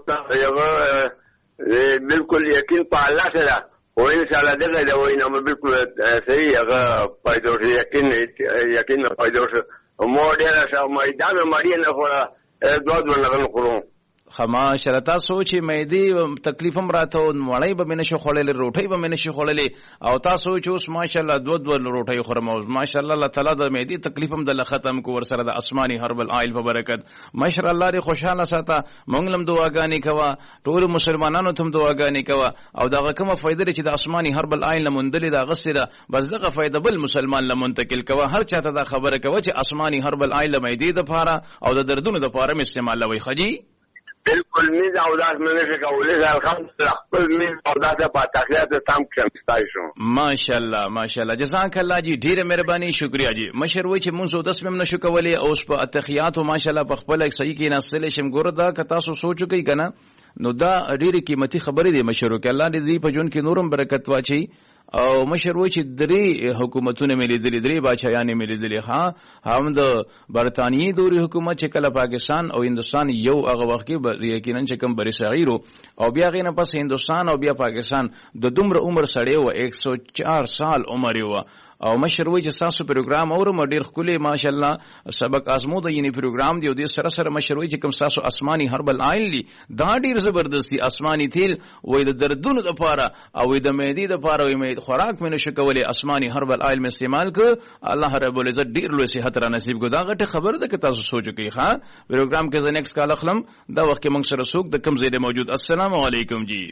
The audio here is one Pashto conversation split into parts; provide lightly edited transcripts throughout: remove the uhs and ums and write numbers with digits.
بالکل یقین په الله سره او ان شاء الله دغه د وینم بالکل صحیح هغه پیدا شي یقین پیدا شي مو ډیر ښه میدان مړی نه خورا دوه نه خورو خما شرطا سوچي مېدی تکلیف هم راته مړی به منه شو خړلې روټي به منه شو خړلې او تاسو چې اوس ماشاءالله دوه روټي خورم او ماشاءالله الله تعالی د مېدی تکلیف هم د ختم کو ور سره د اسماني هربل آیل په برکت ماشاءالله الله دې خوشاله ساته مونږ لم دعاګانې کوا ټول مسلمانانو ته دعاګانې کوا او دغه کومه فائدې چې د اسماني هربل آیل لمندلې دا غسره بس دغه فائدہ بل مسلمان لمنتقل کوا هر چاته دا خبره کوا چې اسماني هربل آیل مېدی د پاره او د دردونو د پاره استعمالوي خجی بالکل میز او داس منشه کولې الحمدلله خپل میز او داس په تخیات تام کړم شو ماشاءالله ماشاءالله جزاک الله جی ډیره مهرباني شکریا جی مشر وای چې مونږ 10 مم نشو کولې او په تخیات ماشاءالله په خپل صحیح کې نسل شم ګور دا که تاسو سوچو کوي کنه نو دا ډیره قیمتي خبره دی مشر وکړه الله دې په جون کې نورم برکت واچي او مشر وای چې درې حکومتونه ملي درې بادشاہان ملي دي ها هم د برتانیې دوري حکومت چې کله پاکستان او هندستان یو هغه وخت کې یقینا چې کوم بری صغیر او بیا غینه پس هندستان او بیا پاکستان د دومره عمر سړی و 104 سال عمر و او مشر وای چې تاسو پروګرام اورم ډیر خولي ماشاءالله سبق ازموده یعنی پروګرام دی او د سره مشر وای چې کوم تاسو اسماني هربل آیل دی دا ډیر زبردستی اسماني تیل وای د دردونو د پاره او د مېدی د پاره وای خوراک مې نشو کولې اسماني هربل آیل مې استعمال ک الله رب العزت ډیر لوی صحت را نصیب کو دا غټه خبر ده که تاسو سوچو کی ها پروګرام کې ز نیکس کال اخلم دا وخت کې موږ سره سوق د کم زیاده موجود السلام علیکم جی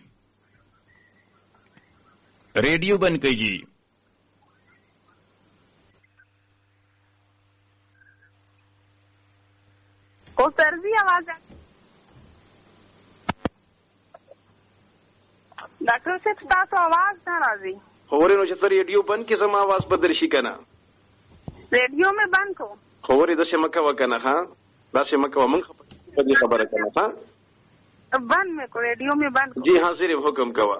ریډیو بند کیجی کو سرزی आवाज है डॉक्टर साहब تاسو आवाज نه راځي خبره نو چې ریډیو بند کې زما आवाज بدل شي کنه ریډیو میں بند کو خبره د شمکه وکنه ها دا شمکه مونږ په دې خبره کنه ها بند میں کو ریډیو میں بند جی ہاں صرف حکم کوا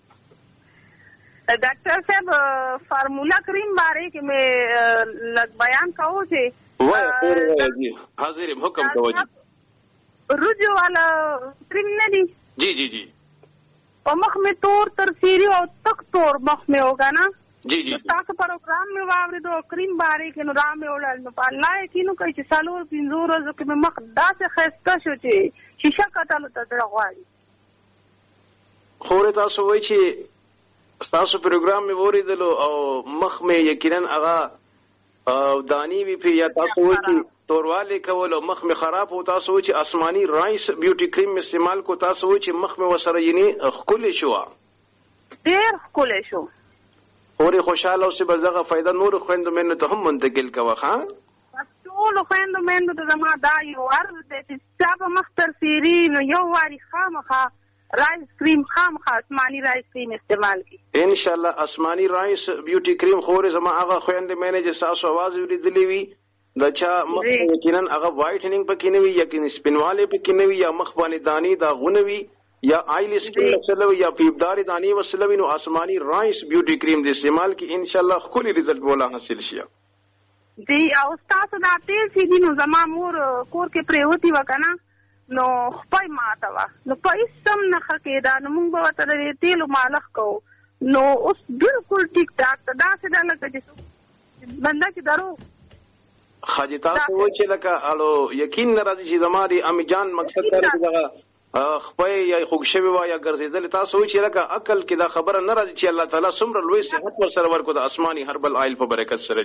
डॉक्टर साहब फार्मूला क्रीम बारे के मैं बयान कहूँ छे जी हाजिर हुक्म कहो जी रुजो वाला क्रीम नहीं जी जी जी और मख में तोर तरसीरी और तक तोर मख में होगा ना जी जी ताकि प्रोग्राम में वावरे दो क्रीम बारे के नो राम में ओडल नो पाला है कि नो कहीं सालोर पिंजोर जो कि मैं मख दा से खस्ता सोचे शीशा कटल तो दरवाजी खोरे तासो वही छे तासो प्रोग्राम में वोरी दलो और मख में यकीनन आगा دانی وی په یا تاسو وچی تورواله کول او مخ می خراب او تاسو وچی آسمانی رایس بیوټی کریم استعمال کو تاسو وچی مخ می وسره ینی خل شو ډیر خل شو اوري خوشاله او څه بزغه فائدہ نور خويند منه ته هم منتقل کوا ها ټول خويند منه ته زما دا یو ورته چې صاحب مختر سیری نو یو واری خامخه رائس کریم خامخه آسمانی رائس کریم استعمال کی انشاءالله آسمانی رائس بیوٹی کریم خورې زما هغه خويند مینه چې تاسو आवाज ورېدلې وي دا چا مخ یقینا هغه وایټنینګ پکې نه وي یقینا سپینواله پکې نه وي یا مخ باندې دانی دا غونه وي یا آیل سکین وسلو یا پیبدار دانی وسلو نو آسمانی رائس بیوٹی کریم د استعمال کی انشاءالله خولي رزلټ بولا حاصل شي جی او تاسو دا تیل چې دینو زما مور کور کې پریوتی وکنه نو خپای ماته وا نو پیسم نه خکېدا نو موږ به وته تیل مالخ کو نو اوس بالکل ټیک ټاک دا څه دا لکه چې بنده چې درو خاجي تاسو و چې لکه الو یقین ناراضي چې زماري امي جان مقصد دا دغه خپای یا خوښوي وا یا ګرځیدل تاسو و چې لکه عقل کې دا خبره ناراضي چې الله تعالی څومره لوی صحت ور سره ورکو د آسماني هربل آیل په برکت سره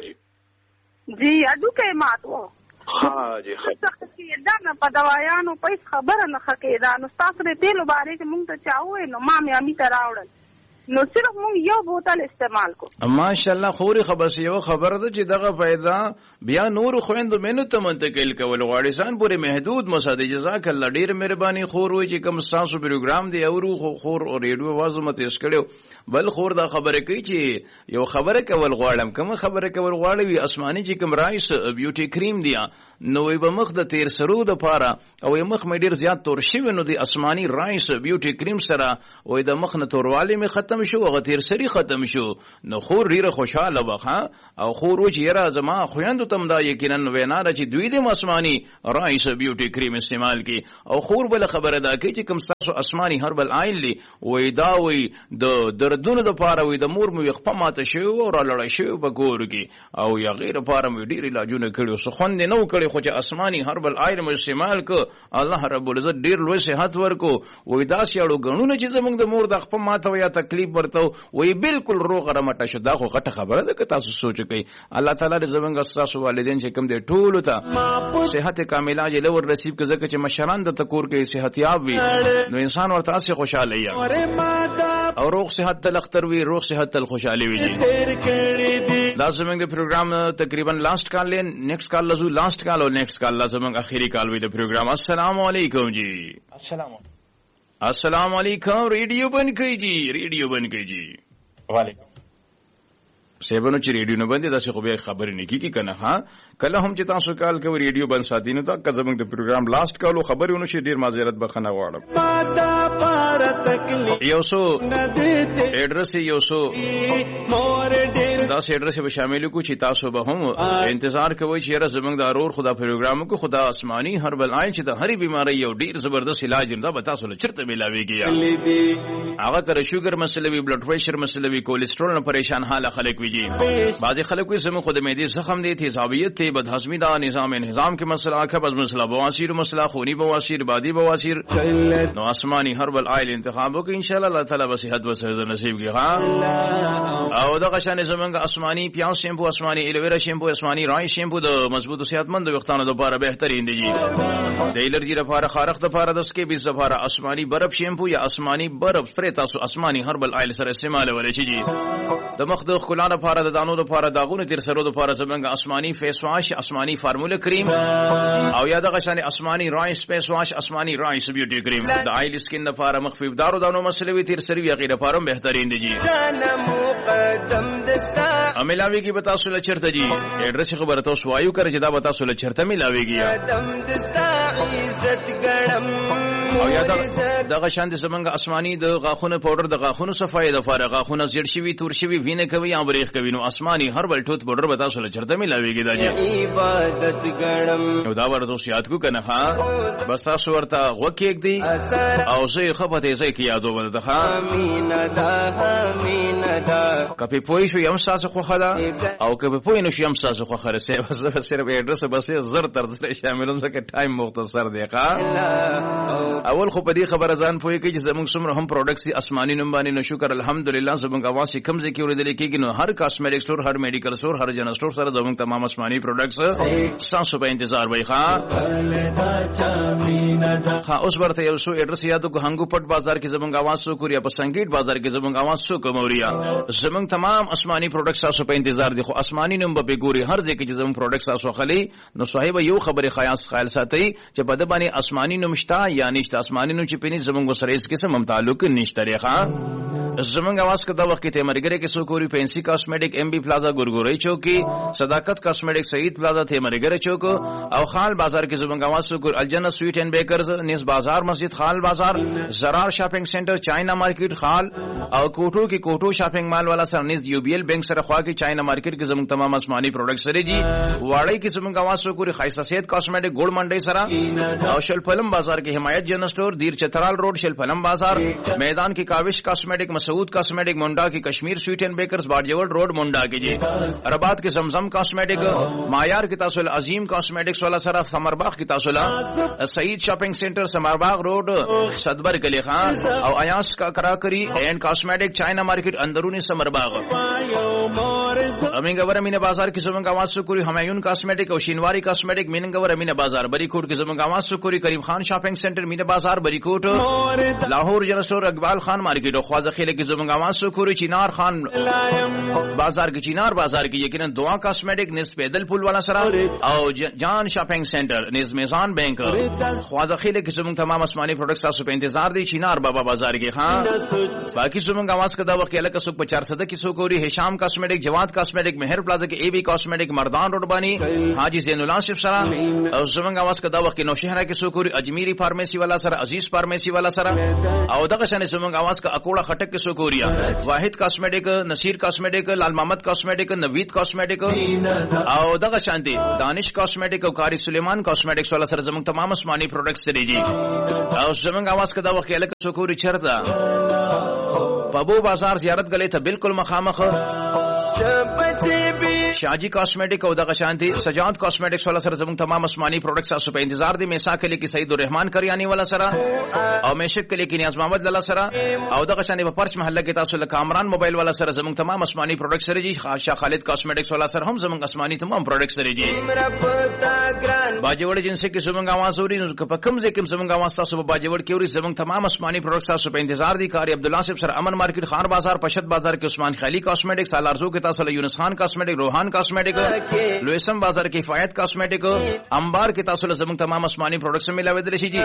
جی اډو کې ماتو ها جی خیر دا نه په دوايانو پیس خبره نه خکې دا نو تاسو دې تیل باره کې مونږ ته چاوې نو ما مې امي تراوړل نو صرف مونږ یو بوتل استعمال کو ماشاءالله خوري خبر یو خبر ده چې دغه فائدہ بیا نور خويندو مینو ته منتقل کول غواړي ځان پورې محدود مساده جزاک الله ډیر مهرباني خور وي چې کوم تاسو پروګرام دی او خور او ریډیو आवाज مته اس کړو بل خور دا خبره کوي چې یو خبره کول غواړم کوم خبره کول غواړي آسماني چې کوم رایس بیوټي کریم دی نو به مخ د تیر سرو د پاره او مخ مې ډیر زیات تور شوی نو د آسماني رایس بیوټي کریم سره او د مخ نه تورواله می ختم شو او تیر سری ختم شو نو خور ډیره خوشاله وخه او خور و چې را زما خويندو تم دا یقینا وینا چې دوی د آسماني رایس بیوټي کریم استعمال کی او خور بل خبره دا کوي چې کوم اسماني هربل آیل لی وای دا وای د دردونو د پاره وای د مور مې خپه ماته شو او را لړای شو په ګور کې او یا غیر پاره مې ډیر علاجونه کړو سو خوند نه کړي خو چې اسماني هربل آیل مې استعمال ک الله رب العزت ډیر لوی صحت ورکو وای دا سیاړو غنونه چې زمونږ د مور د خپه ماته یا تکلیف ورته وای بالکل روغ رمټه شو دا خو غټه خبره ده که تاسو سوچ کوي الله تعالی دې زمونږ اساس والدین چې کوم دې ټول ته صحت کامله یې لور نصیب کړي چې مشران د تکور کې صحت یاب وي نو انسان ورته اسه خوشاله یا او روغ صحت تل اختر وي روغ صحت تل خوشاله وي لازم د پروګرام تقریبا لاست کال لین نیکسٹ کال لزو لاست کال او نیکسٹ کال لازم اخیری کال وي د پروګرام السلام علیکم جی السلام علیکم ریڈیو بند کړئ جی ریڈیو بند کړئ جی وعلیکم سیبونو چې ریډیو نه باندې داسې خو به خبرې نه کیږي کنه ها کله هم چې تاسو کال کوي ریډیو بند ساتي نو دا زموږ د پروګرام لاست کالو خبرونه شي ډیر معذرت بخنه غواړم یو سو ایڈریس یو سو دا سه ایڈریس به شامل کو چې تاسو به هم انتظار کوئ چې را زموږ د اورور خدا پروګرام کو خدا آسمانی هربل آیل چې د هرې بیماری یو ډیر زبردست علاج دی دا به تاسو له چرته ملاويږي هغه کر شوګر مسله وی بلډ پریشر مسله وی کولیسټرول نه پریشان حاله خلک وی بعض خلک وي زمو خود معدې زخم دي تیزابیت ته بدهضمی دا نظام کې مسله اکبر مسله بواسیر مسله خونی بواسیر بادی بواسیر نو آسمانی هربل آیل انتخاب وکړئ ان شاء الله الله تعالی به صحت وسره نصیب کړي ها او دا قشانه زمونږ آسمانی پیاز شیمپو آسمانی الویرا شیمپو آسمانی رای شیمپو د مضبوط او صحتمند وختانو لپاره بهترین دي د الرجی لپاره خارق لپاره د سکي بیز لپاره آسمانی برف شیمپو یا آسمانی برف سپری تاسو آسمانی هربل آیل سره استعمال ولې شي د مخ د خلانه لپاره د دانو لپاره داغونه تیر سره لپاره زمونږ آسمانی فیس واش آسمانی فارمولا کریم او یا د قشانه آسمانی رایس فیس واش آسمانی رایس بیوټي کریم د آیل سکین لپاره مخفف دارو دانو مسلوي تیر سره یا غیر لپاره بهترین دي ملاویږي به تاسو له چرته جی ایڈریس خبره تاسو وایو کړئ چې دا به تاسو له چرته ملاویږي او یا دغه شان د زمونږ آسمانی د غاخونه پاوډر د غاخونو صفای د فارغ غاخونه زیړ شوی تور شوی وینه کوي یا بریخ کوي نو آسمانی هربل ټوت پاوډر به تاسو له چرته ملاویږي دا جی عبادت ګړم نو دا ورته یاد کو کنه ها بس تاسو ورته وکیک دی او زه خپته زه کی یادو ولته ها امین دا کپی پوي شو یم ساز خو خلا او کپی پوي نو یم ساز خو خره سه بس صرف ایڈریس بس زر تر شاملوم ځکه ټایم مختصر دی ښا اول خو په دې خبره ځان پوي کې چې زموږ څومره هم پروډکټس آسمانی نوم باندې نو شکر الحمدلله زموږ اواز کم ځکه ورېدل کېږي نو هر کاسمیټک سٹور هر میډیکل سٹور هر جنرال سٹور سره زموږ تمام آسمانی پروډکټس 700 په انتظار وای ښا اوس ورته یو سو ایڈریس یادو کو هنګو پټ بازار کې زموږ اواز سو کوریا په سنگیټ بازار کې زموږ اواز سو کوموریا زموږ تمام آسمانی پروډکټس 700 په انتظار دي خو آسمانی نوم به ګوري هر ځای کې زموږ پروډکټس 700 خلی نو صاحب یو خبره خیال ساتي چې په د باندې آسمانی نوم شتا یا نشته آسمانی نوم چې پینې زموږ سره هیڅ قسم تعلق نشته ریخه زمونږ اواز کدا وخت ته مرګره کې سو کوری فینسی کاسمیټک ام بی پلازا ګورګوري چوکي صداقت کاسمیټک سعید پلازا ته مرګره چوک او خال بازار کې زمونږ اواز سو کور الجنه سویټ اینڈ بیکرز نس بازار مسجد خال بازار زرار شاپینګ سنټر چاینا مارکیټ خال او کوټو کې کوټو شاپینګ مال والا سره نس یو بی ایل بینک سره خوا کې چاینا مارکیټ کې زمونږ تمام آسمانی پروډکټس لري جی واړی کې زمونږ اواز سو کوری خایسته سید کاسمیټک ګولډ منډي سره او شل فلم بازار کې حمایت جنرال سٹور دیر چترال روډ شل فلم بازار میدان کې کاوش کاسمیټک مسعود کاسمیټک منڈا کی کشمیر سویٹ اینڈ بیکرز باڑجوڑ روڈ منڈا کی جی رباط کے زمزم کاسمیٹک معیار کی تاسل عظیم کاسمیٹکس والا سرا ثمرباغ کی تاسل سعید شاپنگ سینٹر ثمرباغ روڈ صدبر گلی خان او ایاس کا کراکری اینڈ کاسمیٹک چائنا مارکیٹ اندرونی ثمرباغ امینگور امین بازار کی زمنگ آواز سکوری ہمایون کاسمیٹک او شینواری کاسمیٹک مینگور امین بازار بری کوٹ کی زمنگ آواز سکوری کریم خان شاپنگ سینٹر مین بازار بری کوٹ لاہور جنرل سٹور اقبال خان مارکیٹ او خواجہ خیل کی زمنگ آواز سکوری چینار خان بازار کی چینار بازار کی یقینا دعا کاسمیٹک نس پیدل پل والا سرا او جان شاپنگ سینٹر نس میزان بینک خواجہ خیل کی زمنگ تمام آسمانی پروڈکٹس اسو په انتظار دی چینار بابا بازار کی خان باقی زمنگ آواز کا دا وقت الک سو 400 کی سوکوری هشام کاسمیٹک جواد کاسمیٹک مہر پلازا کے اے بی کاسمیٹک مردان روڈ بانی حاجی زین اللہ صف سرا او زمنگ آواز کا دا وقت نوشہرہ کی سوکوری اجمیری فارمیسی والا سرا عزیز فارمیسی والا سرا او دغه شان زمنگ آواز کا اکوڑا خٹک کی سوکوریا، واحد کاسمیټک، نصیر کاسمیټک، لال محمد کاسمیټک، نوید کاسمیټک او دغه شانتي دانش کاسمیټک او کاری سلیمان کاسمیټکس ولا سره زموږ تمام آسماني پروډکټس لري جی. او زموږ आवाज کدا وخت لکه سوکوري چرته پابو بازار زیارت غلې ته بالکل مخامخ شاجی کاسمیټک او دغه شانتي سجاد کاسمیټکس ولا سره زموږ تمام آسماني پروډکټس تاسو په انتظار دي. میسا کلی کې سعید الرحمن کریانی ولا سره او میشک کلی کې نیاز محمد لالا سره او دغه شانتي په پرچ محله کې تاسو له کامران موبایل ولا سره زموږ تمام آسماني پروډکټس لري جی. شاه خالد کاسمیټکس ولا سره هم زموږ آسماني تمام پروډکټس لري جی. باجوړ جنسي کې زموږ आवाज اوري نو په کوم ځای کې زموږ आवाज تاسو په باجوړ کې اوري زموږ تمام آسماني پروډکټس تاسو په انتظار دي. کاری عبد الله صاحب سره امن مارکیټ خان بازار پشت بازار کې عثمان خیلی کاسمیټکس سالارزو کې تاسو له یونس خان کاسمیټک روحان کاسمیټک لویسم بازار کې فایت کاسمیټک انبار کې تاسو له زموږ تمام آسماني پروډکټس ملاوي دي شي جی.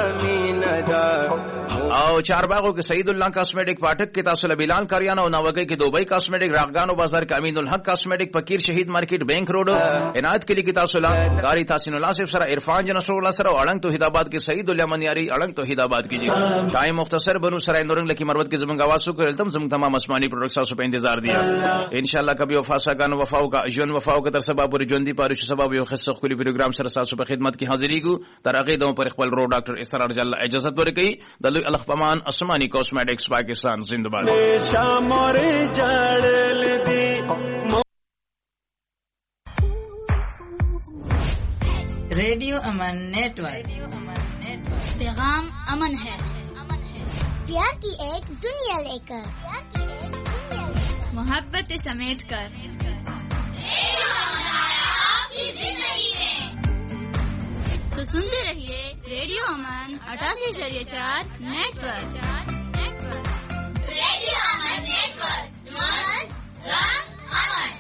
او چارباغو کې سعید الله کاسمیټک پاټک کې تاسو له بلال کاریانو او ناوګي کې دوبۍ کاسمیټک راغانو بازار کې امین الحق کاسمیټک فقیر شهید مارکیټ بینک روډ عنایت کلی کې تاسو له کاری تحسین الله صاحب سره عرفان جنسو الله سره اړنګ توحید آباد کې سعید الله منیاری اړنګ توحید آباد کې جی. ټایم مختصر بنو سرای نورنګ لکی مروت کې زموږ आवाज سو کړل تم زموږ تمام آسماني پروډکټس تاسو په انتظار دي. ان شاء الله کبي وفاساګان وفاو کا جون وفاو کا تر سبب ور ژوند دي پاره سبب یو خصه خولي پروګرام سره تاسو په خدمت کې حاضرې کو تر هغه دوه پر خپل رو ډاکټر اسرار جل اجازه ورکړي د لوی الخ پمان آسماني کاسمیټکس پاکستان زنده باد. شاموري جړل دي रेडियो अमन नेटवर्क पैगाम अमन है प्यार की एक दुनिया लेकर मोहब्बत समेट कर आपकी जिंदगी में तो सुनते रहिए रेडियो अमन 88.4 नेटवर्क रेडियो अमन नेटवर्क अमन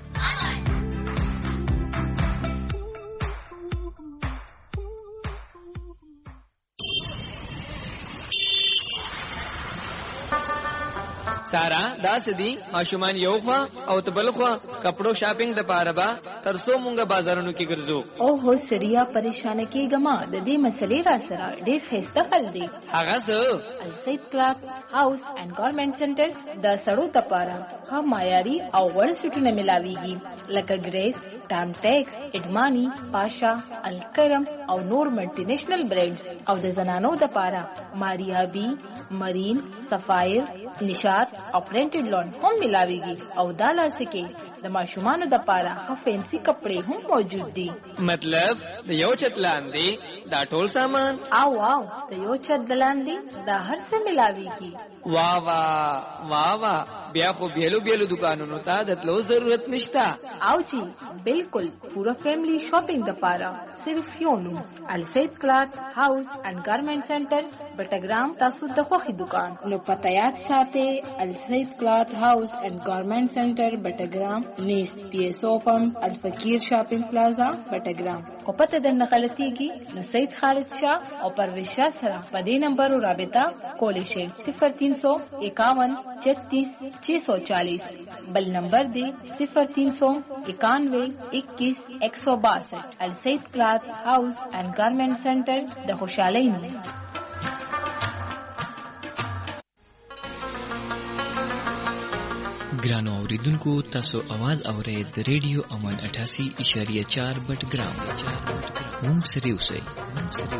سارا دا سدي ماشومان یو خوا او تبل خوا کپڑو شاپینګ د پاره با ترسو مونږه بازارونو کې ګرځو. او هو سړیا پریشان کېګما د دې مسلې را سره ډېر خسته حل دی. هغه څه السید کلاث هاوس اینڈ گارمنټ سنټر د سړو د پاره ها معیاري او وړ سټونه ملاويږي لکه ګریس ټام ټیکس اډمانی پاشا الکرم او نور ملټي نېشنل برانډز او د زنانو د پاره ماریا بی مرین سفایر نشاط او پرنټډ لون هم ملاويږي او دالا سکه د ماشومان د پاره ها فینسی کپڑے هم موجود دي. مطلب د یو چت لاندې دا ټول سامان او د یو چت لاندې دا هر څه ملاويږي. واہ واہ واہ واہ بیا خو بیلو بیلو دکانونو ته د تلو ضرورت نشتا. او جی بالکل پورا فیملی شاپینګ د پاره صرف یو نوم السید کلاث هاوس اینڈ گارمنټ سنټر بټګرام تاسو د خوخي دکان نو پته یاد ساتي السید کلاث هاوس اینڈ گارمنټ سنټر بټګرام نیس پی ایس او پمپ الفقیر شاپینګ پلازا بټګرام. او پته د نقلتيږي نو سید خالد شاه او پرویز شاه سره په دې نمبر رابطه کولی شئ 0351 36 640 بل نمبر دی 0391 21 162. السید کلاث هاوس اینڈ گارمنٹ سنٹر د خوشحالۍ نوم. ګرانو اوریدونکو تاسو आवाज اورئ د ریډیو امن 88.4 بټګرام. مونږ سره اوسئ.